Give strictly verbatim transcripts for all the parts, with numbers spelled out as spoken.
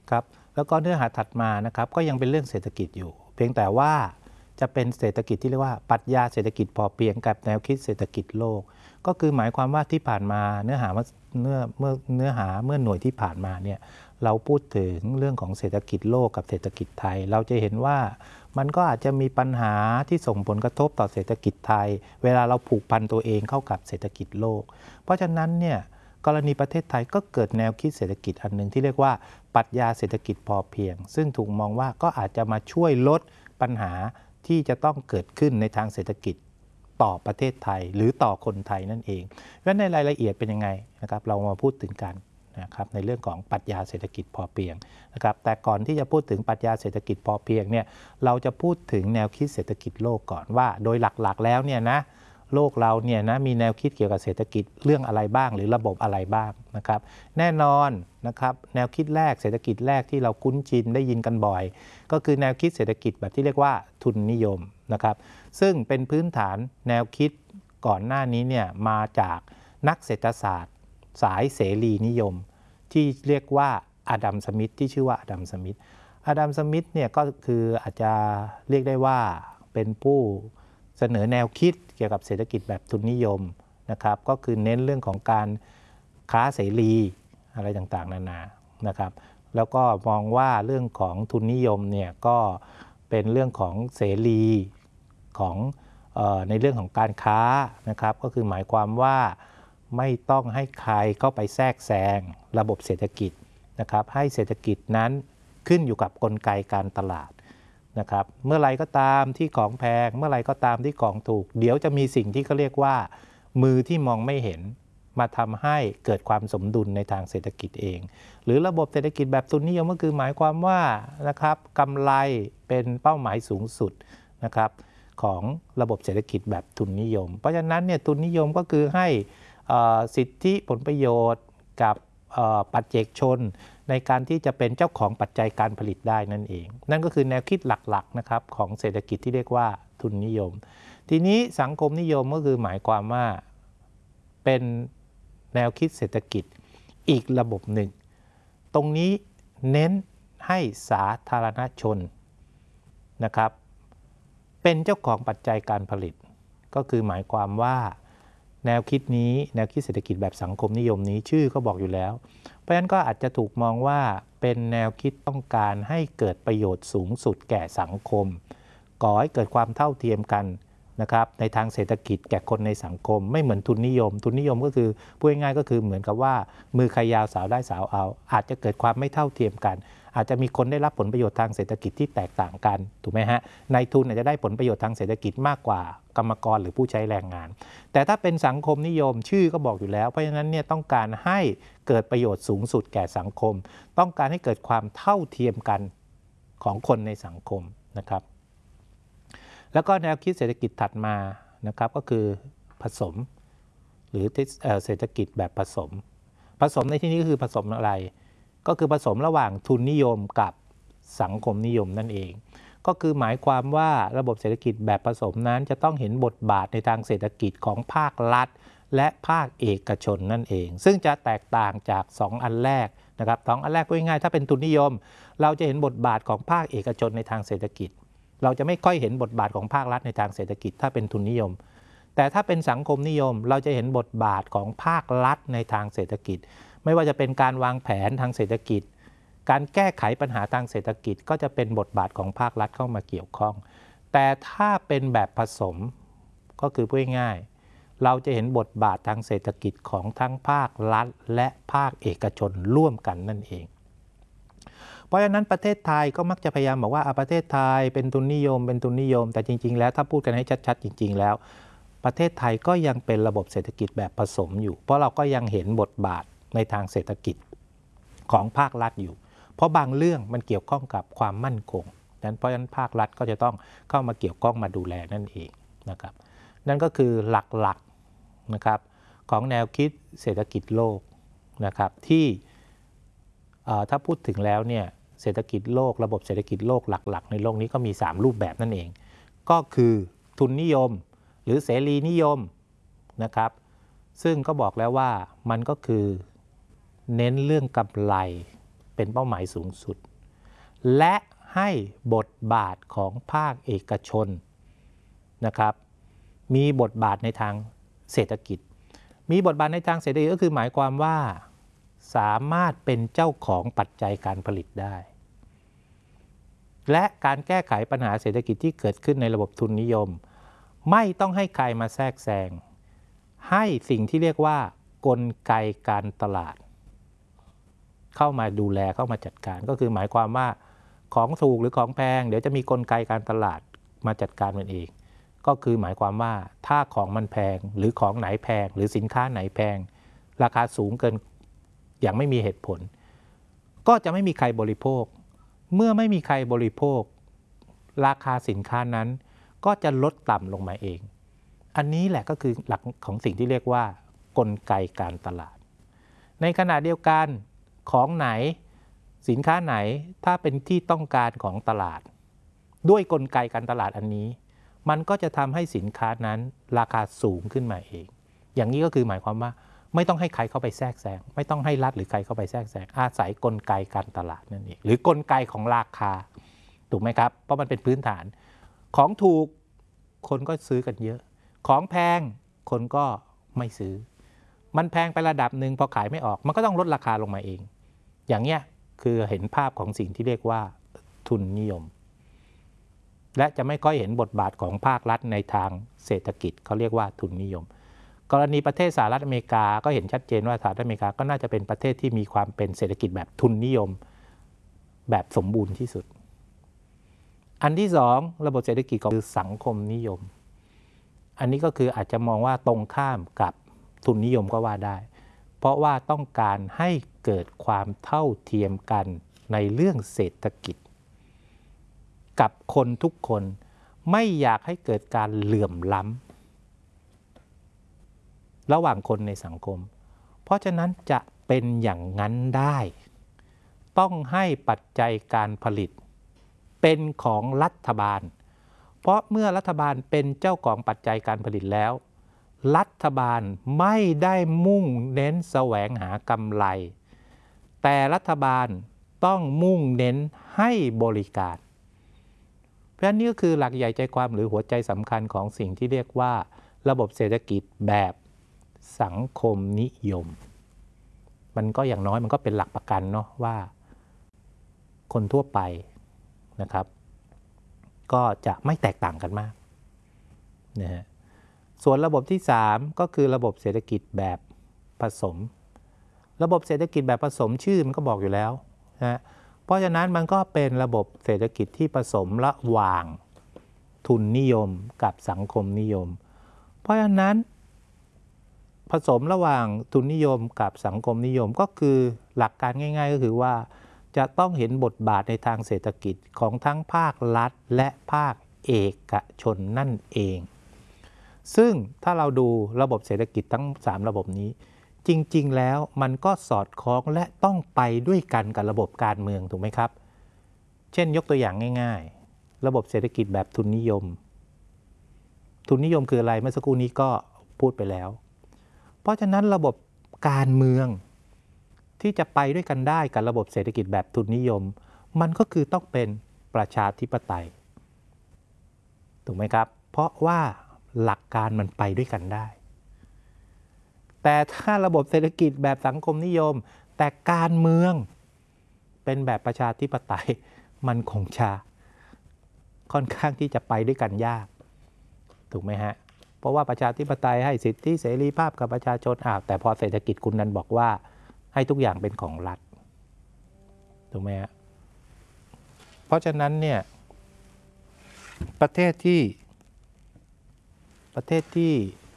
ครับแล้วก็เนื้อหาถัดมานะครับก็ยังเป็นเรื่องเศรษฐกิจอยู่เพียงแต่ว่าจะเป็นเศรษฐกิจที่เรียกว่าปรัชญาเศรษฐกิจพอเพียงกับแนวคิดเศรษฐกิจโลกก็คือหมายความว่าที่ผ่านมาเนื้อหาเมื่อเมื่อเนื้อหาเมื่อหน่วยที่ผ่านมาเนี่ยเราพูดถึงเรื่องของเศรษฐกิจโลกกับเศรษฐกิจไทยเราจะเห็นว่ามันก็อาจจะมีปัญหาที่ส่งผลกระทบต่อเศรษฐกิจไทยเวลาเราผูกพันตัวเองเข้ากับเศรษฐกิจโลกเพราะฉะนั้นเนี่ยกรณีประเทศไทยก็เกิดแนวคิดเศรษฐกิจอันหนึ่งที่เรียกว่าปรัชญาเศรษฐกิจพอเพียงซึ่งถูกมองว่าก็อาจจะมาช่วยลดปัญหาที่จะต้องเกิดขึ้นในทางเศรษฐกิจต่อประเทศไทยหรือต่อคนไทยนั่นเองเพราะในรายละเอียดเป็นยังไงนะครับเรามาพูดถึงกันนะครับในเรื่องของปรัชญาเศรษฐกิจพอเพียงนะครับแต่ก่อนที่จะพูดถึงปรัชญาเศรษฐกิจพอเพียงเนี่ยเราจะพูดถึงแนวคิดเศรษฐกิจโลกก่อนว่าโดยหลักๆแล้วเนี่ยนะโลกเราเนี่ยนะมีแนวคิดเกี่ยวกับเศรษฐกิจเรื่องอะไรบ้างหรือระบบอะไรบ้างนะครับแน่นอนนะครับแนวคิดแรกเศรษฐกิจแรกที่เราคุ้นชินได้ยินกันบ่อยก็คือแนวคิดเศรษฐกิจแบบที่เรียกว่าทุนนิยมนะครับซึ่งเป็นพื้นฐานแนวคิดก่อนหน้านี้เนี่ยมาจากนักเศรษฐศาสตร์สายเสรีนิยมที่เรียกว่าอดัมสมิธที่ชื่อว่าอดัมสมิธอดัมสมิธเนี่ยก็คืออาจจะเรียกได้ว่าเป็นผู้เสนอแนวคิดเกี่ยวกับเศรษฐกิจแบบทุนนิยมนะครับก็คือเน้นเรื่องของการค้าเสรีอะไรต่างๆนานานะครับแล้วก็มองว่าเรื่องของทุนนิยมเนี่ยก็เป็นเรื่องของเสรีของเอ่อในเรื่องของการค้านะครับก็คือหมายความว่าไม่ต้องให้ใครเข้าไปแทรกแซงระบบเศรษฐกิจนะครับให้เศรษฐกิจนั้นขึ้นอยู่กับกลไกการตลาดนะครับเมื่อไรก็ตามที่ของแพงเมื่อไรก็ตามที่ของถูกเดี๋ยวจะมีสิ่งที่เขาเรียกว่ามือที่มองไม่เห็นมาทำให้เกิดความสมดุลในทางเศรษฐกิจเองหรือระบบเศรษฐกิจแบบทุนนิยมก็คือหมายความว่านะครับกำไรเป็นเป้าหมายสูงสุดนะครับของระบบเศรษฐกิจแบบทุนนิยมเพราะฉะนั้นเนี่ยทุนนิยมก็คือให้สิทธิผลประโยชน์กับปัจเจกชนในการที่จะเป็นเจ้าของปัจจัยการผลิตได้นั่นเองนั่นก็คือแนวคิดหลักๆนะครับของเศรษฐกิจที่เรียกว่าทุนนิยมทีนี้สังคมนิยมก็คือหมายความว่าเป็นแนวคิดเศรษฐกิจอีกระบบหนึ่งตรงนี้เน้นให้สาธารณชนนะครับเป็นเจ้าของปัจจัยการผลิตก็คือหมายความว่าแนวคิดนี้แนวคิดเศรษฐกิจแบบสังคมนิยมนี้ชื่อก็บอกอยู่แล้วเพราะฉะนั้นก็อาจจะถูกมองว่าเป็นแนวคิดต้องการให้เกิดประโยชน์สูงสุดแก่สังคมก่อให้เกิดความเท่าเทียมกันนะครับในทางเศรษฐกิจแก่คนในสังคมไม่เหมือนทุนนิยมทุนนิยมก็คือพูดง่ายๆก็คือเหมือนกับว่ามือใครยาวสาวได้สาวเอาอาจจะเกิดความไม่เท่าเทียมกันอาจจะมีคนได้รับผลประโยชน์ทางเศรษฐกิจที่แตกต่างกันถูกไหมฮะนายทุนอาจจะได้ผลประโยชน์ทางเศรษฐกิจมากกว่ากรรมกรหรือผู้ใช้แรงงานแต่ถ้าเป็นสังคมนิยมชื่อก็บอกอยู่แล้วเพราะฉะนั้นเนี่ยต้องการให้เกิดประโยชน์สูงสุดแก่สังคมต้องการให้เกิดความเท่าเทียมกันของคนในสังคมนะครับแล้วก็แนวคิดเศรษฐกิจถัดมานะครับก็คือผสมหรือเศรษฐกิจแบบผสมผสมในที่นี้ก็คือผสมอะไรก็คือผสมระหว่างทุนนิยมกับสังคมนิยมนั่นเองก็คือหมายความว่าระบบเศรษฐกิจแบบผสมนั้นจะต้องเห็นบทบาทในทางเศรษฐกิจของภาครัฐและภาคเอกชนนั่นเองซึ่งจะแตกต่างจากสองอันแรกนะครับสองอันแรกก็ง่ายๆถ้าเป็นทุนนิยมเราจะเห็นบทบาทของภาคเอกชนในทางเศรษฐกิจเราจะไม่ค่อยเห็นบทบาทของภาครัฐในทางเศรษฐกิจถ้าเป็นทุนนิยมแต่ถ้าเป็นสังคมนิยมเราจะเห็นบทบาทของภาครัฐในทางเศรษฐกิจไม่ว่าจะเป็นการวางแผนทางเศรษฐกิจการแก้ไขปัญหาทางเศรษฐกิจก็จะเป็นบทบาทของภาครัฐเข้ามาเกี่ยวข้องแต่ถ้าเป็นแบบผสมก็คือพูดง่ายๆเราจะเห็นบทบาททางเศรษฐกิจของทั้งภาครัฐและภาคเอกชนร่วมกันนั่นเองเพราะฉะนั้นประเทศไทยก็มักจะพยายามบอกว่าประเทศไทยเป็นทุนนิยมเป็นทุนนิยมแต่จริงๆแล้วถ้าพูดกันให้ชัดๆจริงๆแล้วประเทศไทยก็ยังเป็นระบบเศรษฐกิจแบบผสมอยู่เพราะเราก็ยังเห็นบทบาทในทางเศรษฐกิจของภาครัฐอยู่เพราะบางเรื่องมันเกี่ยวข้องกับความมั่นคงนั้นเพราะฉะนั้นภาครัฐก็จะต้องเข้ามาเกี่ยวข้องมาดูแลนั่นเองนะครับนั่นก็คือหลักๆนะครับของแนวคิดเศรษฐกิจโลกนะครับที่ถ้าพูดถึงแล้วเนี่ยเศรษฐกิจโลกระบบเศรษฐกิจโลกหลักๆในโลกนี้ก็มีสามรูปแบบนั่นเองก็คือทุนนิยมหรือเสรีนิยมนะครับซึ่งก็บอกแล้วว่ามันก็คือเน้นเรื่องกำไรเป็นเป้าหมายสูงสุดและให้บทบาทของภาคเอกชนนะครับมีบทบาทในทางเศรษฐกิจมีบทบาทในทางเศรษฐกิจก็คือหมายความว่าสามารถเป็นเจ้าของปัจจัยการผลิตได้และการแก้ไขปัญหาเศรษฐกิจที่เกิดขึ้นในระบบทุนนิยมไม่ต้องให้ใครมาแทรกแซงให้สิ่งที่เรียกว่ากลไกการตลาดเข้ามาดูแลเข้ามาจัดการก็คือหมายความว่าของถูกหรือของแพงเดี๋ยวจะมีกลไกการตลาดมาจัดการมันเองก็คือหมายความว่าถ้าของมันแพงหรือของไหนแพงหรือสินค้าไหนแพงราคาสูงเกินอย่างไม่มีเหตุผลก็จะไม่มีใครบริโภคเมื่อไม่มีใครบริโภคราคาสินค้านั้นก็จะลดต่ำลงมาเองอันนี้แหละก็คือหลักของสิ่งที่เรียกว่ากลไกการตลาดในขณะเดียวกันของไหนสินค้าไหนถ้าเป็นที่ต้องการของตลาดด้วยกลไกการตลาดอันนี้มันก็จะทำให้สินค้านั้นราคาสูงขึ้นมาเองอย่างนี้ก็คือหมายความว่าไม่ต้องให้ใครเข้าไปแทรกแซงไม่ต้องให้รัฐหรือใครเข้าไปแทรกแซงอาศัยกลไกการตลาดนั่นเองหรือกลไกของราคาถูกไหมครับเพราะมันเป็นพื้นฐานของถูกคนก็ซื้อกันเยอะของแพงคนก็ไม่ซื้อมันแพงไประดับหนึ่งพอขายไม่ออกมันก็ต้องลดราคาลงมาเองอย่างเนี้ยคือเห็นภาพของสิ่งที่เรียกว่าทุนนิยมและจะไม่ค่อยเห็นบทบาทของภาครัฐในทางเศรษฐกิจเขาเรียกว่าทุนนิยมกรณีประเทศสหรัฐอเมริกาก็เห็นชัดเจนว่าสหรัฐอเมริกาก็น่าจะเป็นประเทศที่มีความเป็นเศรษฐกิจแบบทุนนิยมแบบสมบูรณ์ที่สุดอันที่สองระบบเศรษฐกิจคือสังคมนิยมอันนี้ก็คืออาจจะมองว่าตรงข้ามกับทุนนิยมก็ว่าได้เพราะว่าต้องการให้เกิดความเท่าเทียมกันในเรื่องเศรษฐกิจกับคนทุกคนไม่อยากให้เกิดการเหลื่อมล้ำระหว่างคนในสังคมเพราะฉะนั้นจะเป็นอย่างนั้นได้ต้องให้ปัจจัยการผลิตเป็นของรัฐบาลเพราะเมื่อรัฐบาลเป็นเจ้าของปัจจัยการผลิตแล้วรัฐบาลไม่ได้มุ่งเน้นแสวงหากำไรแต่รัฐบาลต้องมุ่งเน้นให้บริการเพราะฉะนั้นนี่ก็คือหลักใหญ่ใจความหรือหัวใจสำคัญของสิ่งที่เรียกว่าระบบเศรษฐกิจแบบสังคมนิยมมันก็อย่างน้อยมันก็เป็นหลักประกันเนาะว่าคนทั่วไปนะครับก็จะไม่แตกต่างกันมากนะฮะส่วนระบบที่สามก็คือระบบเศรษฐกิจแบบผสมระบบเศรษฐกิจแบบผสมชื่อมันก็บอกอยู่แล้วนะเพราะฉะนั้นมันก็เป็นระบบเศรษฐกิจที่ผสมระหว่างทุนนิยมกับสังคมนิยมเพราะฉะนั้นผสมระหว่างทุนนิยมกับสังคมนิยมก็คือหลักการง่ายๆก็คือว่าจะต้องเห็นบทบาทในทางเศรษฐกิจของทั้งภาครัฐและภาคเอกชนนั่นเองซึ่งถ้าเราดูระบบเศรษฐกิจทั้งสามระบบนี้จริงๆแล้วมันก็สอดคล้องและต้องไปด้วยกันกับระบบการเมืองถูกไหมครับเช่นยกตัวอย่างง่ายๆระบบเศรษฐกิจแบบทุนนิยมทุนนิยมคืออะไรเมื่อสักครู่นี้ก็พูดไปแล้วเพราะฉะนั้นระบบการเมืองที่จะไปด้วยกันได้กับระบบเศรษฐกิจแบบทุนนิยมมันก็คือต้องเป็นประชาธิปไตยถูกไหมครับเพราะว่าหลักการมันไปด้วยกันได้แต่ถ้าระบบเศรษฐกิจแบบสังคมนิยมแต่การเมืองเป็นแบบประชาธิปไตยมันคงจะค่อนข้างที่จะไปด้วยกันยากถูกไหมฮะเพราะว่าประชาธิปไตยให้สิทธิเสรีภาพกับประชาชนอ้าวแต่พอเศรษฐกิจคุณนั้นบอกว่าให้ทุกอย่างเป็นของรัฐถูกไหมฮะเพราะฉะนั้นเนี่ยประเทศที่ประเทศที่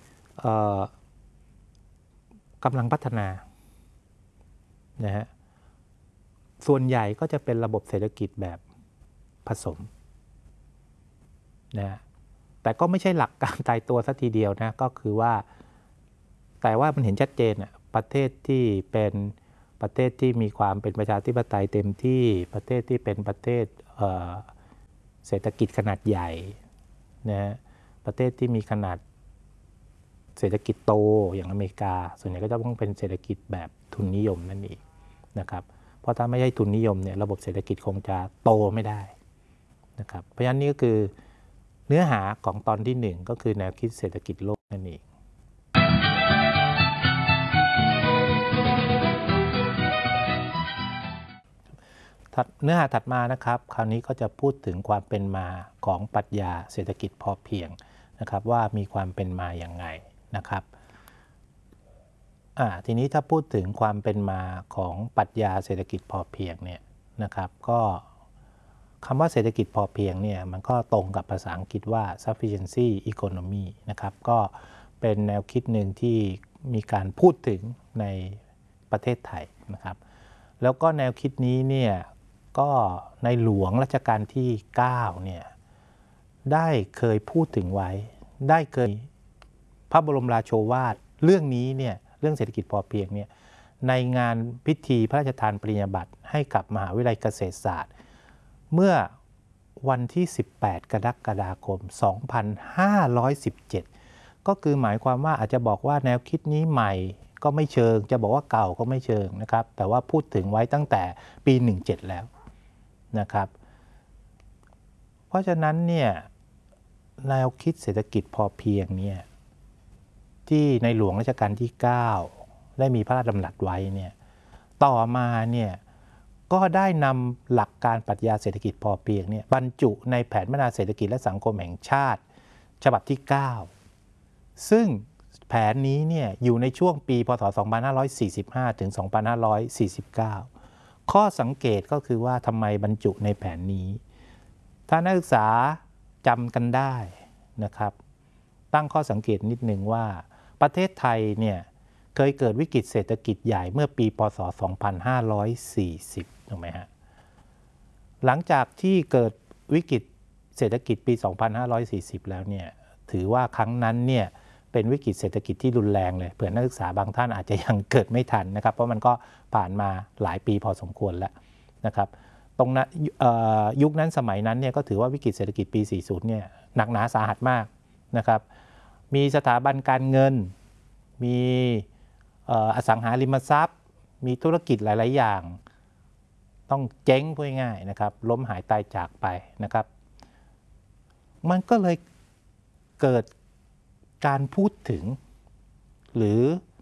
กำลังพัฒนานะฮะส่วนใหญ่ก็จะเป็นระบบเศรษฐกิจแบบผสมนะแต่ก็ไม่ใช่หลักการตายตัวซะทีเดียวนะก็คือว่าแต่ว่ามันเห็นชัดเจนอ่ะประเทศที่เป็นประเทศที่มีความเป็นประชาธิปไตยเต็มที่ประเทศที่เป็นประเทศเอ่อเศรษฐกิจขนาดใหญ่นะประเทศที่มีขนาดเศรษฐกิจโตอย่างอเมริกาส่วนใหญ่ก็จะต้องเป็นเศรษฐกิจแบบทุนนิยมนั่นเองนะครับเพราะถ้าไม่ใช่ทุนนิยมเนี่ยระบบเศรษฐกิจคงจะโตไม่ได้นะครับเพราะฉะนั้นนี่ก็คือเนื้อหาของตอนที่หนึ่งก็คือแนวคิดเศรษฐกิจโลกนั่นเองเนื้อหาถัดมานะครับคราวนี้ก็จะพูดถึงความเป็นมาของปรัชญาเศรษฐกิจพอเพียงนะครับว่ามีความเป็นมาอย่างไงนะครับอ่าทีนี้ถ้าพูดถึงความเป็นมาของปรัชญาเศรษฐกิจพอเพียงเนี่ยนะครับก็คำว่าเศรษฐกิจพอเพียงเนี่ยมันก็ตรงกับภาษาอังกฤษว่า sufficiency economy นะครับก็เป็นแนวคิดหนึ่งที่มีการพูดถึงในประเทศไทยนะครับแล้วก็แนวคิดนี้เนี่ยก็ในหลวงรัชกาลที่เก้าเนี่ยได้เคยพูดถึงไว้ได้เคยพระบรมราโชวาทเรื่องนี้เนี่ยเรื่องเศรษฐกิจพอเพียงเนี่ยในงานพิธีพระราชทานปริญญาบัตรให้กับมหาวิทยาลัยเกษตรศาสตร์เมื่อวันที่สิบแปดกรกฎาคมสองพันห้าร้อยสิบเจ็ดก็คือหมายความว่าอาจจะบอกว่าแนวคิดนี้ใหม่ก็ไม่เชิงจะบอกว่าเก่าก็ไม่เชิงนะครับแต่ว่าพูดถึงไว้ตั้งแต่ปีสิบเจ็ดแล้วนะครับเพราะฉะนั้นเนี่ยแนวคิดเศรษฐกิจพอเพียงเนี่ยที่ในหลวงรัชกาลที่เก้าได้มีพระราชดำรัสไว้เนี่ยต่อมาเนี่ยก็ได้นำหลักการปรัชญาเศรษฐกิจพอเพียงเนี่ยบรรจุในแผนพัฒนาเศรษฐกิจและสังคมแห่งชาติฉบับที่เก้าซึ่งแผนนี้เนี่ยอยู่ในช่วงปีพ.ศ. สองพันห้าร้อยสี่สิบห้า ถึง สองพันห้าร้อยสี่สิบเก้า ข้อสังเกตก็คือว่าทำไมบรรจุในแผนนี้ถ้านักศึกษาจำกันได้นะครับตั้งข้อสังเกตนิดหนึ่งว่าประเทศไทยเนี่ยเคยเกิดวิกฤตเศรษฐกิจใหญ่เมื่อปีพ.ศ. สองพันห้าร้อยสี่สิบถูกไหมฮะหลังจากที่เกิดวิกฤตเศรษฐกิจปี สองพันห้าร้อยสี่สิบ แล้วเนี่ยถือว่าครั้งนั้นเนี่ยเป็นวิกฤตเศรษฐกิจที่รุนแรงเลยเผื่อนักศึกษาบางท่านอาจจะยังเกิดไม่ทันนะครับเพราะมันก็ผ่านมาหลายปีพอสมควรแล้วนะครับตรงนั้นยุคนั้นสมัยนั้นเนี่ยก็ถือว่าวิกฤตเศรษฐกิจปี สี่สิบ เนี่ยหนักหนาสาหัสมากนะครับมีสถาบันการเงินมีอสังหาริมทรัพย์มีธุรกิจหลายๆอย่างต้องเจ๊งพูดง่ายๆนะครับล้มหายตายจากไปนะครับมันก็เลยเกิดการพูดถึงหรื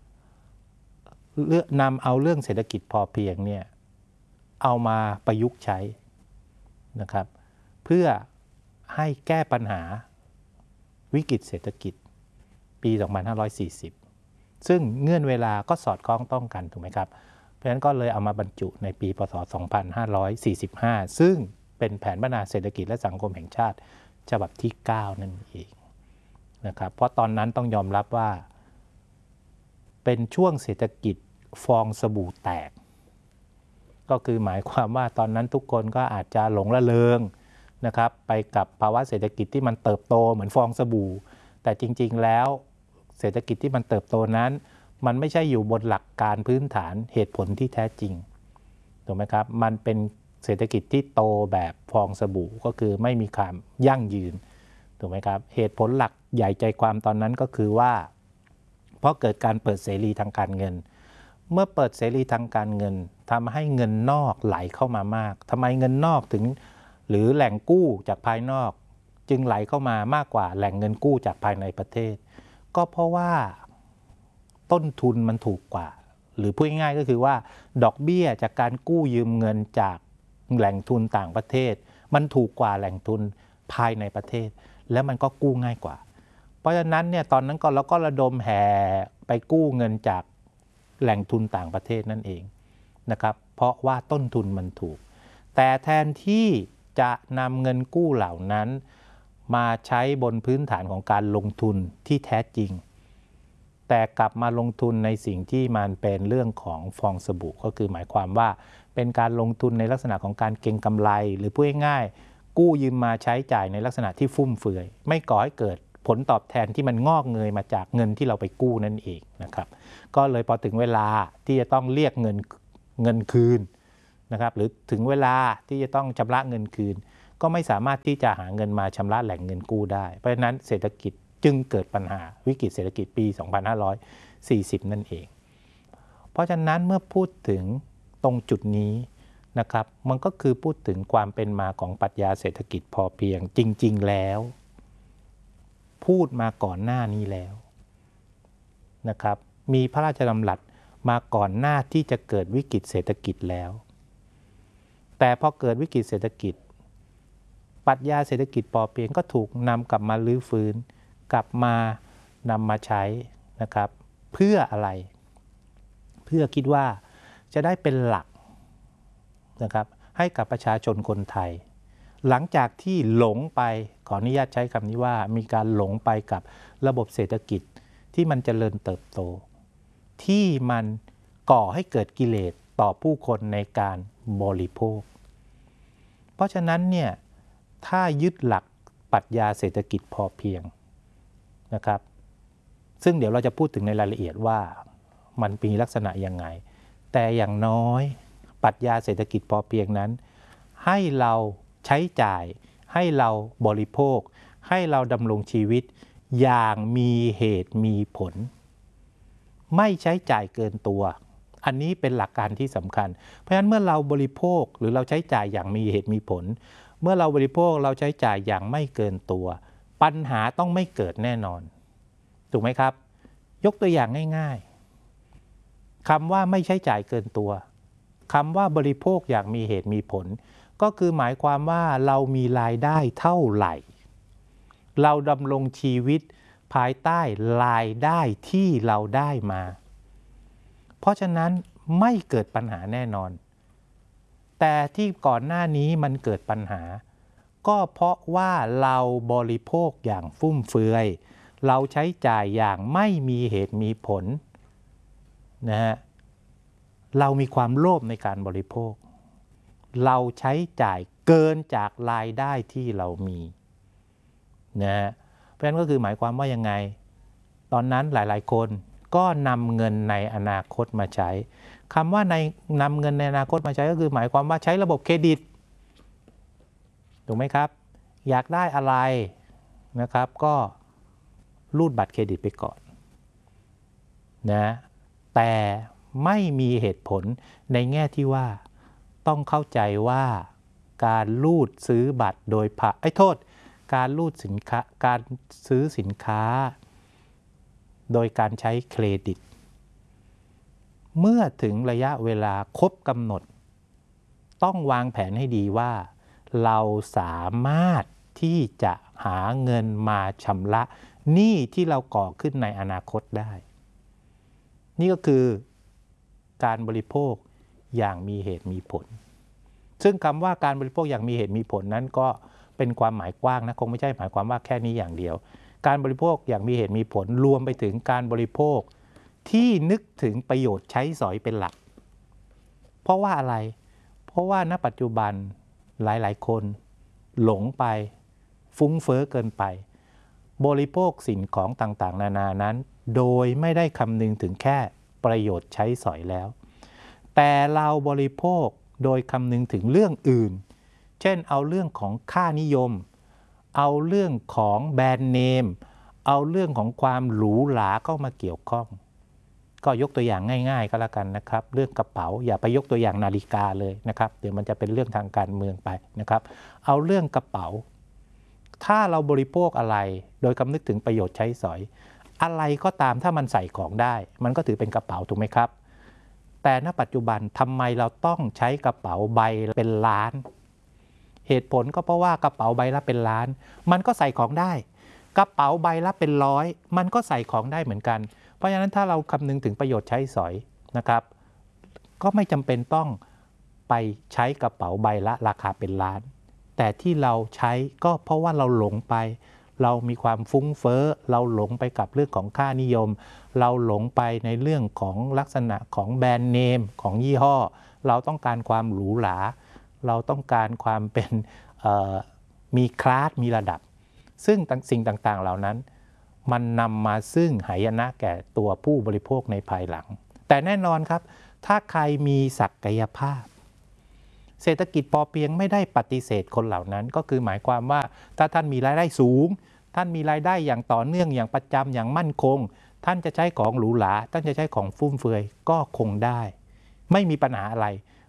อนำเอาเรื่องเศรษฐกิจพอเพียงเนี่ยเอามาประยุกต์ใช้นะครับเพื่อให้แก้ปัญหาวิกฤตเศรษฐกิจปี สองพันห้าร้อยสี่สิบ ซึ่งเงื่อนเวลาก็สอดคล้องต้องกันถูกไหมครับเพราะฉะนั้นก็เลยเอามาบรรจุในปีพ.ศ. สองพันห้าร้อยสี่สิบห้า ซึ่งเป็นแผนพัฒนาเศรษฐกิจและสังคมแห่งชาติฉบับที่เก้านั่นเองนะครับเพราะตอนนั้นต้องยอมรับว่าเป็นช่วงเศรษฐกิจฟองสบู่แตกก็คือหมายความว่าตอนนั้นทุกคนก็อาจจะหลงระเริงนะครับไปกับภาวะเศรษฐกิจที่มันเติบโตเหมือนฟองสบู่แต่จริงๆแล้วเศรษฐกิจที่มันเติบโตนั้นมันไม่ใช่อยู่บนหลักการพื้นฐานเหตุผลที่แท้จริงถูกไหมครับมันเป็นเศรษฐกิจที่โตแบบฟองสบู่ก็คือไม่มีความยั่งยืนถูกไหมครับเหตุผลหลักใหญ่ใจความตอนนั้นก็คือว่าเพราะเกิดการเปิดเสรีทางการเงินเมื่อเปิดเสรีทางการเงินทำให้เงินนอกไหลเข้ามามากทำไมเงินนอกถึงหรือแหล่งกู้จากภายนอกจึงไหลเข้ามามากกว่าแหล่งเงินกู้จากภายในประเทศก็เพราะว่าต้นทุนมันถูกกว่าหรือพูดง่ายๆก็คือว่าดอกเบี้ยจากการกู้ยืมเงินจากแหล่งทุนต่างประเทศมันถูกกว่าแหล่งทุนภายในประเทศแล้วมันก็กู้ง่ายกว่าเพราะฉะนั้นเนี่ยตอนนั้นก็เราก็ระดมแห่ไปกู้เงินจากแหล่งทุนต่างประเทศนั่นเองนะครับเพราะว่าต้นทุนมันถูกแต่แทนที่จะนำเงินกู้เหล่านั้นมาใช้บนพื้นฐานของการลงทุนที่แท้จริงแต่กลับมาลงทุนในสิ่งที่มันเป็นเรื่องของฟองสบู่ก็คือหมายความว่าเป็นการลงทุนในลักษณะของการเก็งกำไรหรือพูดง่ายๆกู้ยืมมาใช้จ่ายในลักษณะที่ฟุ่มเฟือยไม่ก่อให้เกิดผลตอบแทนที่มันงอกเงยมาจากเงินที่เราไปกู้นั่นเองนะครับก็เลยพอถึงเวลาที่จะต้องเรียกเงินเงินคืนนะครับหรือถึงเวลาที่จะต้องชำระเงินคืนก็ไม่สามารถที่จะหาเงินมาชำระแหล่งเงินกู้ได้เพราะฉะนั้นเศรษฐกิจจึงเกิดปัญหาวิกฤตเศรษฐกิจปี สองพันห้าร้อยสี่สิบ นั่นเองเพราะฉะนั้นเมื่อพูดถึงตรงจุดนี้นะครับมันก็คือพูดถึงความเป็นมาของปรัชญาเศรษฐกิจพอเพียงจริงๆแล้วพูดมาก่อนหน้านี้แล้วนะครับมีพระราชดำรัสมาก่อนหน้าที่จะเกิดวิกฤตเศรษฐกิจแล้วแต่พอเกิดวิกฤตเศรษฐกิจปรัชญาเศรษฐกิจพอเพียงก็ถูกนำกลับมาลื้อฟื้นกลับมานำมาใช้นะครับเพื่ออะไรเพื่อคิดว่าจะได้เป็นหลักนะครับให้กับประชาชนคนไทยหลังจากที่หลงไปขออนุญาตใช้คำนี้ว่ามีการหลงไปกับระบบเศรษฐกิจที่มันเจริญเติบโตที่มันก่อให้เกิดกิเลสต่อผู้คนในการบริโภคเพราะฉะนั้นเนี่ยถ้ายึดหลักปรัชญาเศรษฐกิจพอเพียงนะครับซึ่งเดี๋ยวเราจะพูดถึงในรายละเอียดว่ามันมีลักษณะยังไงแต่อย่างน้อยปรัชญาเศรษฐกิจพอเพียงนั้นให้เราใช้จ่ายให้เราบริโภคให้เราดำรงชีวิตอย่างมีเหตุมีผลไม่ใช้จ่ายเกินตัวอันนี้เป็นหลักการที่สำคัญเพราะฉะนั้นเมื่อเราบริโภคหรือเราใช้จ่ายอย่างมีเหตุมีผลเมื่อเราบริโภคเราใช้จ่ายอย่างไม่เกินตัวปัญหาต้องไม่เกิดแน่นอนถูกไหมครับยกตัวอย่างง่ายๆคำว่าไม่ใช้จ่ายเกินตัวคำว่าบริโภคอย่างมีเหตุมีผลก็คือหมายความว่าเรามีรายได้เท่าไหร่เราดำรงชีวิตภายใต้รายได้ที่เราได้มาเพราะฉะนั้นไม่เกิดปัญหาแน่นอนแต่ที่ก่อนหน้านี้มันเกิดปัญหาก็เพราะว่าเราบริโภคอย่างฟุ่มเฟือยเราใช้จ่ายอย่างไม่มีเหตุมีผลนะฮะเรามีความโลภในการบริโภคเราใช้จ่ายเกินจากรายได้ที่เรามีนะฮะเพราะฉะนั้นก็คือหมายความว่ายังไงตอนนั้นหลายๆคนก็นำเงินในอนาคตมาใช้คำว่าในนำเงินในอนาคตมาใช้ก็คือหมายความว่าใช้ระบบเครดิตถูกไหมครับอยากได้อะไรนะครับก็รูดบัตรเครดิตไปก่อนนะแต่ไม่มีเหตุผลในแง่ที่ว่าต้องเข้าใจว่าการรูดซื้อบัตรโดยผ่านไอ้โทษการรูดสินค้าการซื้อสินค้าโดยการใช้เครดิตเมื่อถึงระยะเวลาครบกำหนดต้องวางแผนให้ดีว่าเราสามารถที่จะหาเงินมาชำระหนี้ที่เราก่อขึ้นในอนาคตได้นี่ก็คือการบริโภคอย่างมีเหตุมีผลซึ่งคำว่าการบริโภคอย่างมีเหตุมีผลนั้นก็เป็นความหมายกว้างนะคงไม่ใช่หมายความว่าแค่นี้อย่างเดียวการบริโภคอย่างมีเหตุมีผลรวมไปถึงการบริโภคที่นึกถึงประโยชน์ใช้สอยเป็นหลักเพราะว่าอะไรเพราะว่าณปัจจุบันหลายๆคนหลงไปฟุ้งเฟ้อเกินไปบริโภคสิ่งของต่างๆนานานั้นโดยไม่ได้คำนึงถึงแค่ประโยชน์ใช้สอยแล้วแต่เราบริโภคโดยคำนึงถึงเรื่องอื่นเช่นเอาเรื่องของค่านิยมเอาเรื่องของแบรนด์เนมเอาเรื่องของความหรูหราเข้ามาเกี่ยวข้องก็ยกตัวอย่างง่ายๆก็แล้วกันนะครับเรื่องกระเป๋าอย่าไปยกตัวอย่างนาฬิกาเลยนะครับเดี๋ยวมันจะเป็นเรื่องทางการเมืองไปนะครับเอาเรื่องกระเป๋าถ้าเราบริโภคอะไรโดยคำนึกถึงประโยชน์ใช้สอยอะไรก็ตามถ้ามันใส่ของได้มันก็ถือเป็นกระเป๋าถูกไหมครับแต่ณปัจจุบันทำไมเราต้องใช้กระเป๋าใบเป็นล้านเหตุผลก็เพราะว่ากระเป๋าใบละเป็นล้านมันก็ใส่ของได้กระเป๋าใบละเป็นร้อยมันก็ใส่ของได้เหมือนกันเพราะฉะนั้นถ้าเราคำนึงถึงประโยชน์ใช้สอยนะครับก็ไม่จำเป็นต้องไปใช้กระเป๋าใบละราคาเป็นล้านแต่ที่เราใช้ก็เพราะว่าเราหลงไปเรามีความฟุ้งเฟ้อเราหลงไปกับเรื่องของค่านิยมเราหลงไปในเรื่องของลักษณะของแบรนด์เนมของยี่ห้อเราต้องการความหรูหราเราต้องการความเป็นมีคลาสมีระดับซึ่งสิ่งต่างๆเหล่านั้นมันนำมาซึ่งหายนะแก่ตัวผู้บริโภคในภายหลังแต่แน่นอนครับถ้าใครมีศักยภาพเศรษฐกิจพอเพียงไม่ได้ปฏิเสธคนเหล่านั้นก็คือหมายความว่าถ้าท่านมีรายได้สูงท่านมีรายได้อย่างต่อเนื่องอย่างประจำอย่างมั่นคงท่านจะใช้ของหรูหราท่านจะใช้ของฟุ่มเฟือยก็คงได้ไม่มีปัญหาอะไร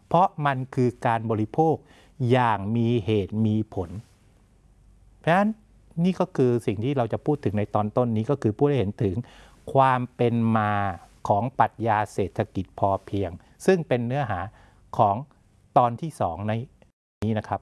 เพราะมันคือการบริโภคอย่างมีเหตุมีผลเพราะฉะนั้นนี่ก็คือสิ่งที่เราจะพูดถึงในตอนต้นนี้ก็คือพูดให้เห็นถึงความเป็นมาของปรัชญาเศรษฐกิจพอเพียงซึ่งเป็นเนื้อหาของตอนที่สองในนี้นะครับ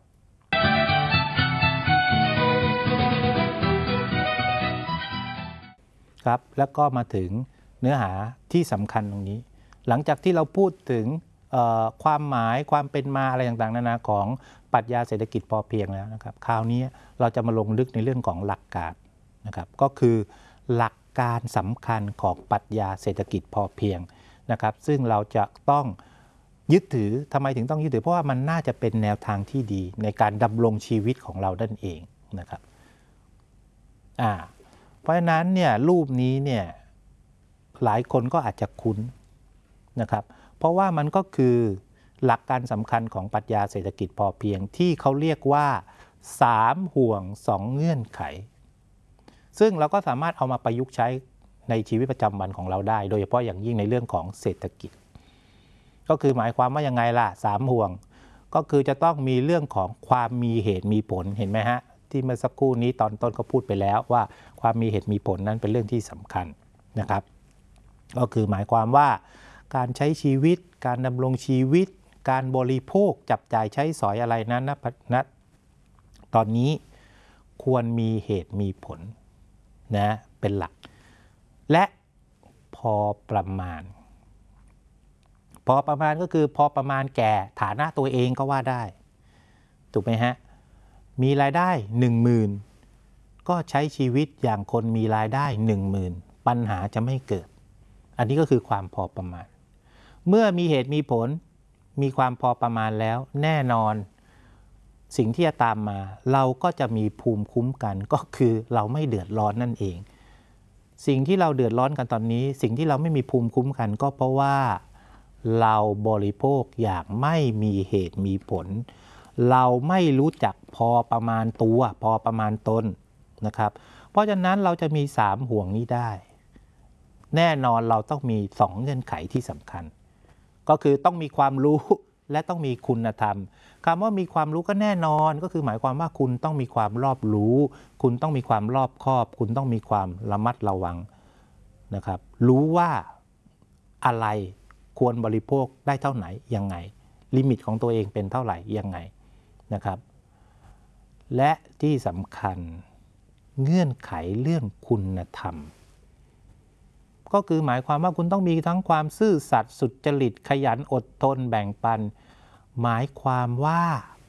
ครับแล้วก็มาถึงเนื้อหาที่สำคัญตรงนี้หลังจากที่เราพูดถึงความหมายความเป็นมาอะไรต่างๆนานาของปรัชญาเศรษฐกิจพอเพียงแล้วนะครับคราวนี้เราจะมาลงลึกในเรื่องของหลักการนะครับก็คือหลักการสำคัญของปรัชญาเศรษฐกิจพอเพียงนะครับซึ่งเราจะต้องยึดถือทำไมถึงต้องยึดถือเพราะว่ามันน่าจะเป็นแนวทางที่ดีในการดำรงชีวิตของเรานั่นเองนะครับอ่าเพราะฉะนั้นเนี่ยรูปนี้เนี่ยหลายคนก็อาจจะคุ้นนะครับเพราะว่ามันก็คือหลักการสำคัญของปรัชญาเศรษฐกิจพอเพียงที่เขาเรียกว่าสามห่วงสองเงื่อนไขซึ่งเราก็สามารถเอามาประยุกต์ใช้ในชีวิตประจำวันของเราได้โดยเฉพาะอย่างยิ่งในเรื่องของเศรษฐกิจก็คือหมายความว่ายังไงล่ะสามห่วงก็คือจะต้องมีเรื่องของความมีเหตุมีผลเห็นไหมฮะที่เมื่อสักครู่นี้ตอนต้นก็พูดไปแล้วว่าความมีเหตุมีผลนั้นเป็นเรื่องที่สำคัญนะครับก็คือหมายความว่าการใช้ชีวิตการดำรงชีวิตการบริโภคจับจ่ายใช้สอยอะไรนั้นนะนะตอนนี้ควรมีเหตุมีผลนะเป็นหลักและพอประมาณพอประมาณก็คือพอประมาณแก่ฐานะตัวเองก็ว่าได้ถูกไหมฮะมีรายได้หนึ่งหมื่นก็ใช้ชีวิตอย่างคนมีรายได้หนึ่งหมื่นปัญหาจะไม่เกิดอันนี้ก็คือความพอประมาณเมื่อมีเหตุมีผลมีความพอประมาณแล้วแน่นอนสิ่งที่จะตามมาเราก็จะมีภูมิคุ้มกันก็คือเราไม่เดือดร้อนนั่นเองสิ่งที่เราเดือดร้อนกันตอนนี้สิ่งที่เราไม่มีภูมิคุ้มกันก็เพราะว่าเราบริโภคอย่างไม่มีเหตุมีผลเราไม่รู้จักพอประมาณตัวพอประมาณตนนะครับเพราะฉะนั้นเราจะมีสามห่วงนี้ได้แน่นอนเราต้องมีสองเงื่อนไขที่สำคัญก็คือต้องมีความรู้และต้องมีคุณธรรมคำว่ามีความรู้ก็แน่นอนก็คือหมายความว่าคุณต้องมีความรอบรู้คุณต้องมีความรอบคอบคุณต้องมีความระมัดระวังนะครับรู้ว่าอะไรควรบริโภคได้เท่าไหร่ยังไงลิมิตของตัวเองเป็นเท่าไหร่ยังไงนะครับและที่สำคัญเงื่อนไขเรื่องคุณธรรมก็คือหมายความว่าคุณต้องมีทั้งความซื่อสัตย์สุจริตขยันอดทนแบ่งปันหมายความว่า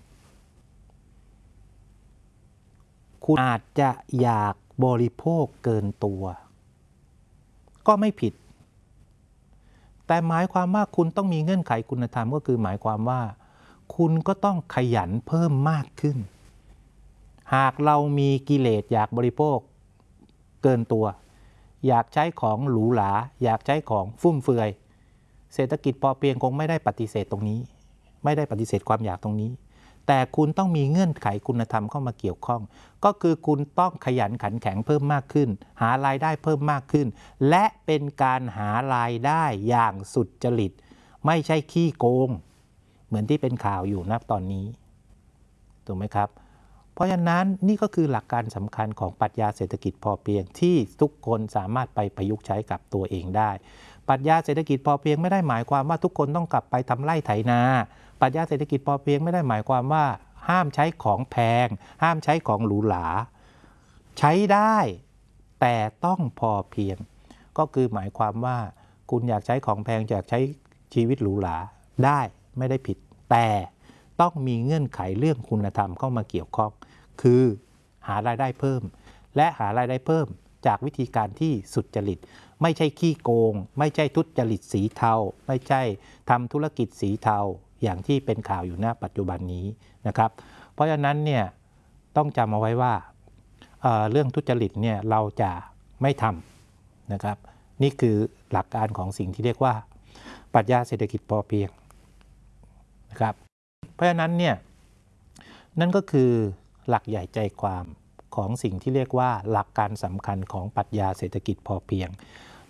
คุณอาจจะอยากบริโภคเกินตัวก็ไม่ผิดแต่หมายความว่าคุณต้องมีเงื่อนไขคุณธรรมก็คือหมายความว่าคุณก็ต้องขยันเพิ่มมากขึ้นหากเรามีกิเลสอยากบริโภคเกินตัวอยากใช้ของหรูหราอยากใช้ของฟุ่มเฟือยเศรษฐกิจพอเพียงคงไม่ได้ปฏิเสธตรงนี้ไม่ได้ปฏิเสธความอยากตรงนี้แต่คุณต้องมีเงื่อนไขคุณธรรมเข้ามาเกี่ยวข้องก็คือคุณต้องขยันขันแข็งเพิ่มมากขึ้นหารายได้เพิ่มมากขึ้นและเป็นการหารายได้อย่างสุจริตไม่ใช่ขี้โกงเหมือนที่เป็นข่าวอยู่ณตอนนี้ถูกไหมครับเพราะฉะนั้นนี่ก็คือหลักการสำคัญของปรัชญาเศรษฐกิจพอเพียงที่ทุกคนสามารถไปประยุกต์ใช้กับตัวเองได้ปรัชญาเศรษฐกิจพอเพียงไม่ได้หมายความว่าทุกคนต้องกลับไปทำไร่ไถนาปรัชญาเศรษฐกิจพอเพียงไม่ได้หมายความว่าห้ามใช้ของแพงห้ามใช้ของหรูหราใช้ได้แต่ต้องพอเพียงก็คือหมายความว่าคุณอยากใช้ของแพงอยากใช้ชีวิตหรูหราได้ไม่ได้ผิดแต่ต้องมีเงื่อนไขเรื่องคุณธรรมเข้ามาเกี่ยวข้องคือหารายได้เพิ่มและหารายได้เพิ่มจากวิธีการที่สุจริตไม่ใช่ขี้โกงไม่ใช่ทุจริตสีเทาไม่ใช่ทำธุรกิจสีเทาอย่างที่เป็นข่าวอยู่ณปัจจุบันนี้นะครับเพราะฉะนั้นเนี่ยต้องจำเอาไว้ว่า เอ่อ เรื่องทุจริตเนี่ยเราจะไม่ทำนะครับนี่คือหลักการของสิ่งที่เรียกว่าปรัชญาเศรษฐกิจพอเพียงนะครับเพราะฉะนั้นเนี่ยนั่นก็คือหลักใหญ่ใจความของสิ่งที่เรียกว่าหลักการสำคัญของปรัชญาเศรษฐกิจพอเพียง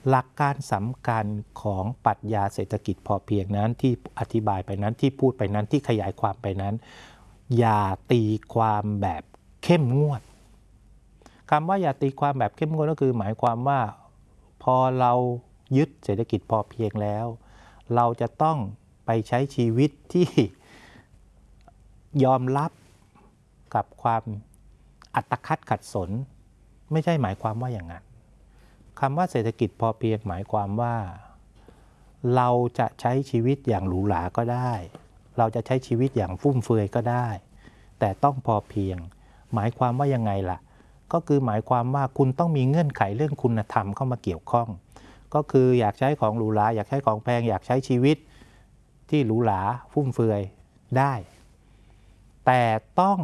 หลักการสำคัญของปรัชญาเศรษฐกิจพอเพียงนั้นที่อธิบายไปนั้นที่พูดไปนั้นที่ขยายความไปนั้นอย่าตีความแบบเข้มงวดคำว่าอย่าตีความแบบเข้มงวดก็คือหมายความว่าพอเรายึดเศรษฐกิจพอเพียงแล้วเราจะต้องไปใช้ชีวิตที่ยอมรับกับความอัตคัดขัดสนไม่ใช่หมายความว่าอย่างนั้นคำว่าเศรษฐกิจพอเพียงหมายความว่าเราจะใช้ชีวิตอย่างหรูหราก็ได้เราจะใช้ชีวิตอย่างฟุ่มเฟือยก็ได้แต่ต้องพอเพียงหมายความว่ายังไงล่ะก็คือหมายความว่าคุณต้องมีเงื่อนไขเรื่องคุณธรรมเข้ามาเกี่ยวข้องก็คืออยากใช้ของหรูหราอยากใช้ของแพงอยากใช้ชีวิตที่หรูหราฟุ่มเฟือยได้แต่ต้อง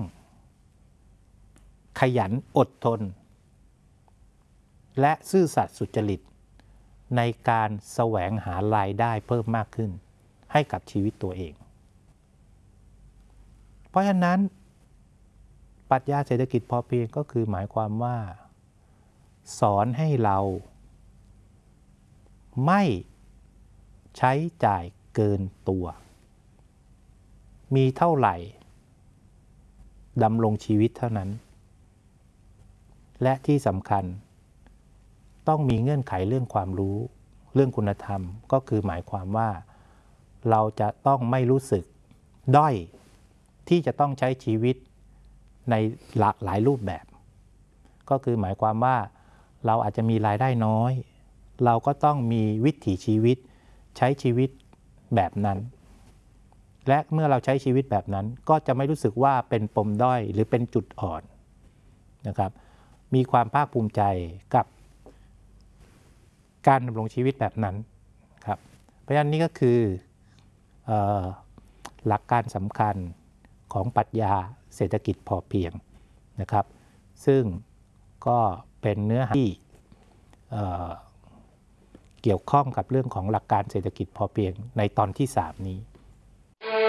ขยันอดทนและซื่อสัตย์สุจริตในการแสวงหารายได้เพิ่มมากขึ้นให้กับชีวิตตัวเองเพราะฉะนั้นปรัชญาเศรษฐกิจพอเพียงก็คือหมายความว่าสอนให้เราไม่ใช้จ่ายเกินตัวมีเท่าไหร่ดำรงชีวิตเท่านั้นและที่สำคัญต้องมีเงื่อนไขเรื่องความรู้เรื่องคุณธรรมก็คือหมายความว่าเราจะต้องไม่รู้สึกด้อยที่จะต้องใช้ชีวิตในหลากหลายรูปแบบก็คือหมายความว่าเราอาจจะมีรายได้น้อยเราก็ต้องมีวิถีชีวิตใช้ชีวิตแบบนั้นและเมื่อเราใช้ชีวิตแบบนั้นก็จะไม่รู้สึกว่าเป็นปมด้อยหรือเป็นจุดอ่อนนะครับมีความภาคภูมิใจกับการดำรงชีวิตแบบนั้นครับเพราะฉะนั้นนี่ก็คือหลักการสำคัญของปรัชญาเศรษฐกิจพอเพียงนะครับซึ่งก็เป็นเนื้อหาที่เอ่อเกี่ยวข้องกับเรื่องของหลักการเศรษฐกิจพอเพียงในตอนที่สามนี้